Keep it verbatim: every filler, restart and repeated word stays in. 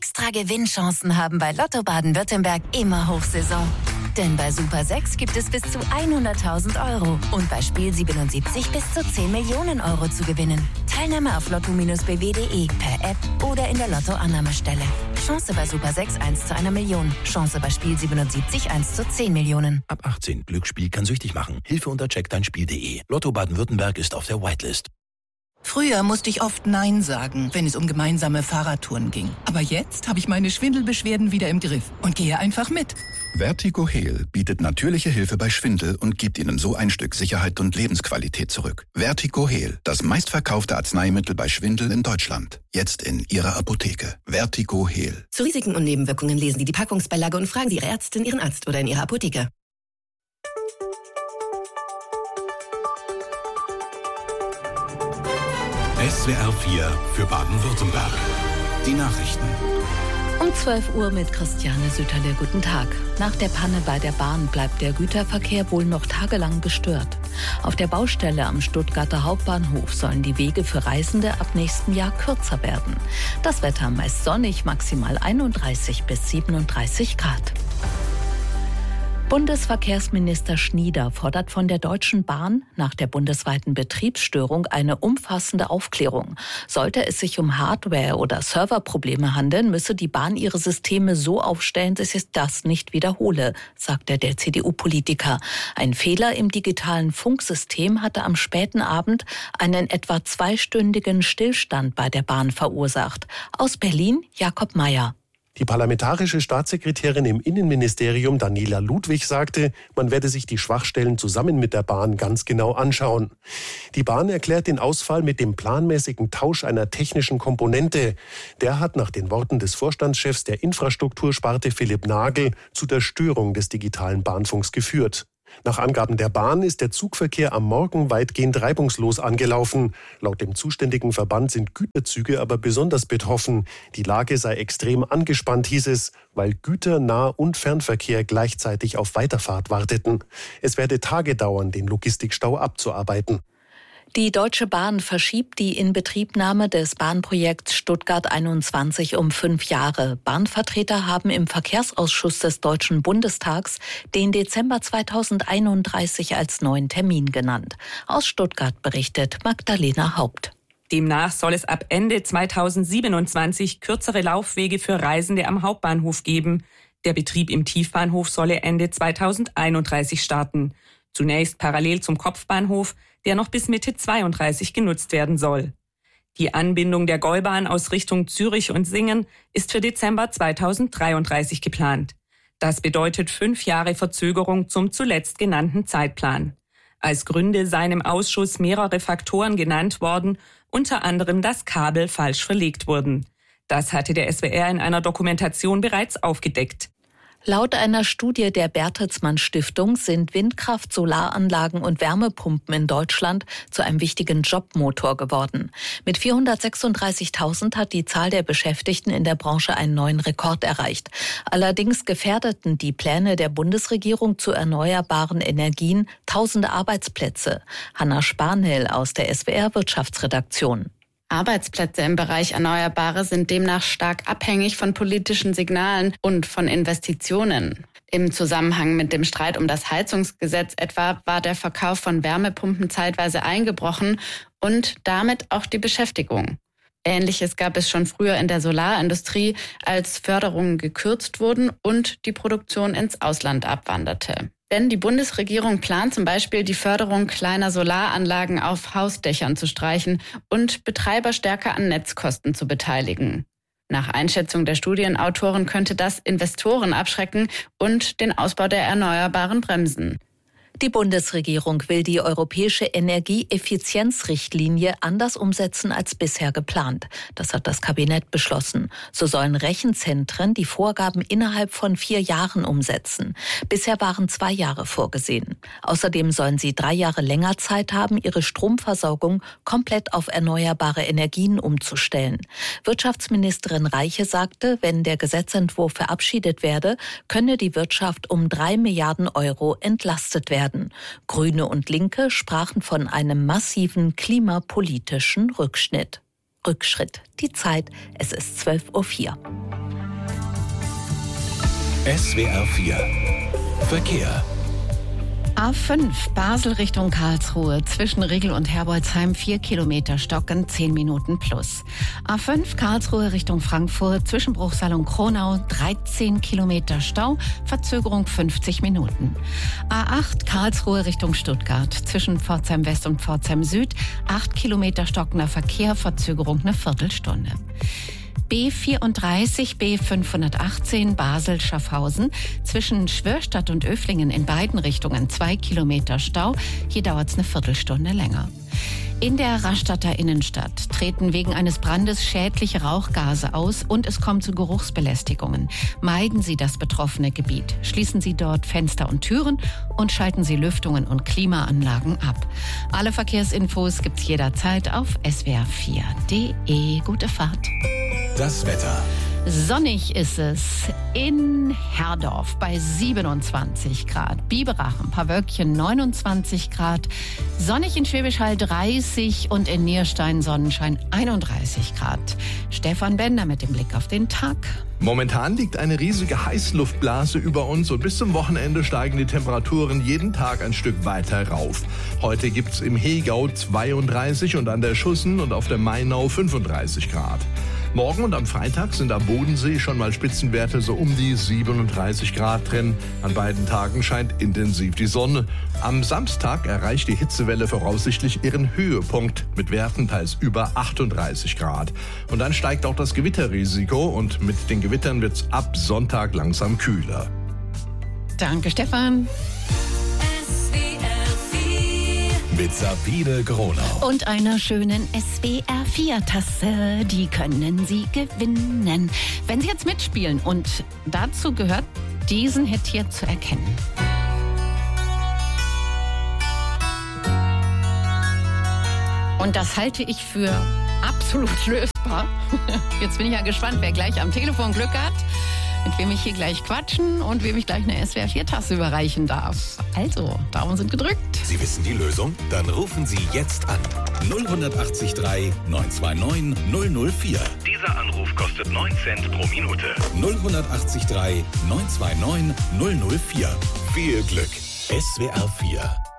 Extra Gewinnchancen haben bei Lotto Baden-Württemberg immer Hochsaison. Denn bei Super sechs gibt es bis zu hunderttausend Euro und bei Spiel siebenundsiebzig bis zu zehn Millionen Euro zu gewinnen. Teilnahme auf lotto Bindestrich b w punkt de, per App oder in der Lotto-Annahmestelle. Chance bei Super sechs eins zu einer Million. Chance bei Spiel siebenundsiebzig eins zu zehn Millionen. Ab achtzehn. Glücksspiel kann süchtig machen. Hilfe unter check dein spiel punkt de. Lotto Baden-Württemberg ist auf der Whitelist. Früher musste ich oft Nein sagen, wenn es um gemeinsame Fahrradtouren ging. Aber jetzt habe ich meine Schwindelbeschwerden wieder im Griff und gehe einfach mit. Vertigo Heal bietet natürliche Hilfe bei Schwindel und gibt Ihnen so ein Stück Sicherheit und Lebensqualität zurück. Vertigo Heal, das meistverkaufte Arzneimittel bei Schwindel in Deutschland. Jetzt in Ihrer Apotheke. Vertigo Heal. Zu Risiken und Nebenwirkungen lesen Sie die Packungsbeilage und fragen Sie Ihre Ärztin, Ihren Arzt oder in Ihrer Apotheke. S W R vier für Baden-Württemberg. Die Nachrichten. Um zwölf Uhr mit Christiane Süterle. Guten Tag. Nach der Panne bei der Bahn bleibt der Güterverkehr wohl noch tagelang gestört. Auf der Baustelle am Stuttgarter Hauptbahnhof sollen die Wege für Reisende ab nächstem Jahr kürzer werden. Das Wetter meist sonnig, maximal einunddreißig bis siebenunddreißig Grad. Bundesverkehrsminister Schnieder fordert von der Deutschen Bahn nach der bundesweiten Betriebsstörung eine umfassende Aufklärung. Sollte es sich um Hardware- oder Serverprobleme handeln, müsse die Bahn ihre Systeme so aufstellen, dass es das nicht wiederhole, sagte der C D U-Politiker. Ein Fehler im digitalen Funksystem hatte am späten Abend einen etwa zweistündigen Stillstand bei der Bahn verursacht. Aus Berlin Jakob Mayer. Die parlamentarische Staatssekretärin im Innenministerium Daniela Ludwig sagte, man werde sich die Schwachstellen zusammen mit der Bahn ganz genau anschauen. Die Bahn erklärt den Ausfall mit dem planmäßigen Tausch einer technischen Komponente. Der hat nach den Worten des Vorstandschefs der Infrastruktursparte Philipp Nagel zu der Störung des digitalen Bahnfunks geführt. Nach Angaben der Bahn ist der Zugverkehr am Morgen weitgehend reibungslos angelaufen. Laut dem zuständigen Verband sind Güterzüge aber besonders betroffen. Die Lage sei extrem angespannt, hieß es, weil Güter-, Nah- und Fernverkehr gleichzeitig auf Weiterfahrt warteten. Es werde Tage dauern, den Logistikstau abzuarbeiten. Die Deutsche Bahn verschiebt die Inbetriebnahme des Bahnprojekts Stuttgart einundzwanzig um fünf Jahre. Bahnvertreter haben im Verkehrsausschuss des Deutschen Bundestags den Dezember zweitausendeinunddreißig als neuen Termin genannt. Aus Stuttgart berichtet Magdalena Haupt. Demnach soll es ab Ende zweitausendsiebenundzwanzig kürzere Laufwege für Reisende am Hauptbahnhof geben. Der Betrieb im Tiefbahnhof solle Ende zweitausendeinunddreißig starten. Zunächst parallel zum Kopfbahnhof, der noch bis Mitte zweiunddreißig genutzt werden soll. Die Anbindung der Gäubahn aus Richtung Zürich und Singen ist für Dezember zweitausenddreiunddreißig geplant. Das bedeutet fünf Jahre Verzögerung zum zuletzt genannten Zeitplan. Als Gründe seien im Ausschuss mehrere Faktoren genannt worden, unter anderem, dass Kabel falsch verlegt wurden. Das hatte der S W R in einer Dokumentation bereits aufgedeckt. Laut einer Studie der Bertelsmann Stiftung sind Windkraft, Solaranlagen und Wärmepumpen in Deutschland zu einem wichtigen Jobmotor geworden. Mit vierhundertsechsunddreißigtausend hat die Zahl der Beschäftigten in der Branche einen neuen Rekord erreicht. Allerdings gefährdeten die Pläne der Bundesregierung zu erneuerbaren Energien tausende Arbeitsplätze. Hanna Spanhill aus der S W R Wirtschaftsredaktion. Arbeitsplätze im Bereich Erneuerbare sind demnach stark abhängig von politischen Signalen und von Investitionen. Im Zusammenhang mit dem Streit um das Heizungsgesetz etwa war der Verkauf von Wärmepumpen zeitweise eingebrochen und damit auch die Beschäftigung. Ähnliches gab es schon früher in der Solarindustrie, als Förderungen gekürzt wurden und die Produktion ins Ausland abwanderte. Denn die Bundesregierung plant zum Beispiel, die Förderung kleiner Solaranlagen auf Hausdächern zu streichen und Betreiber stärker an Netzkosten zu beteiligen. Nach Einschätzung der Studienautoren könnte das Investoren abschrecken und den Ausbau der Erneuerbaren bremsen. Die Bundesregierung will die europäische Energieeffizienzrichtlinie anders umsetzen als bisher geplant. Das hat das Kabinett beschlossen. So sollen Rechenzentren die Vorgaben innerhalb von vier Jahren umsetzen. Bisher waren zwei Jahre vorgesehen. Außerdem sollen sie drei Jahre länger Zeit haben, ihre Stromversorgung komplett auf erneuerbare Energien umzustellen. Wirtschaftsministerin Reiche sagte, wenn der Gesetzentwurf verabschiedet werde, könne die Wirtschaft um drei Milliarden Euro entlastet werden. Grüne und Linke sprachen von einem massiven klimapolitischen Rückschnitt. Rückschritt. Die Zeit, es ist zwölf Uhr vier. S W R vier Verkehr. A fünf Basel Richtung Karlsruhe zwischen Riegel und Herbolzheim vier Kilometer stocken, zehn Minuten plus. A fünf Karlsruhe Richtung Frankfurt zwischen Bruchsal und Kronau dreizehn Kilometer Stau, Verzögerung fünfzig Minuten. A acht Karlsruhe Richtung Stuttgart zwischen Pforzheim West und Pforzheim Süd acht Kilometer stockender Verkehr, Verzögerung eine Viertelstunde. B vierunddreißig, B fünfhundertachtzehn Basel-Schaffhausen zwischen Schwörstadt und Öflingen in beiden Richtungen zwei Kilometer Stau. Hier dauert es eine Viertelstunde länger. In der Rastatter Innenstadt treten wegen eines Brandes schädliche Rauchgase aus und es kommt zu Geruchsbelästigungen. Meiden Sie das betroffene Gebiet. Schließen Sie dort Fenster und Türen und schalten Sie Lüftungen und Klimaanlagen ab. Alle Verkehrsinfos gibt's jederzeit auf S W R vier punkt de. Gute Fahrt. Das Wetter. Sonnig ist es in Herdorf bei siebenundzwanzig Grad. Biberach ein paar Wölkchen neunundzwanzig Grad. Sonnig in Schwäbisch Hall dreißig und in Nierstein Sonnenschein einunddreißig Grad. Stefan Bender mit dem Blick auf den Tag. Momentan liegt eine riesige Heißluftblase über uns und bis zum Wochenende steigen die Temperaturen jeden Tag ein Stück weiter rauf. Heute gibt's im Hegau zweiunddreißig und an der Schussen und auf der Mainau fünfunddreißig Grad. Morgen und am Freitag sind am Bodensee schon mal Spitzenwerte so um die siebenunddreißig Grad drin. An beiden Tagen scheint intensiv die Sonne. Am Samstag erreicht die Hitzewelle voraussichtlich ihren Höhepunkt mit Werten teils über achtunddreißig Grad. Und dann steigt auch das Gewitterrisiko und mit den Gewittern wird's ab Sonntag langsam kühler. Danke, Stefan. Mit Sabine Gronau. Und einer schönen S W R vier Tasse, die können Sie gewinnen, wenn Sie jetzt mitspielen. Und dazu gehört, diesen Hit hier zu erkennen. Und das halte ich für absolut lösbar. Jetzt bin ich ja gespannt, wer gleich am Telefon Glück hat, mit wem ich hier gleich quatschen und wem ich gleich eine S W R vier Tasse überreichen darf. Also, Daumen sind gedrückt. Sie wissen die Lösung? Dann rufen Sie jetzt an. null acht drei neun zwei neun null null vier. Dieser Anruf kostet neun Cent pro Minute. null acht drei neun zwei neun null null vier. Viel Glück. S W R vier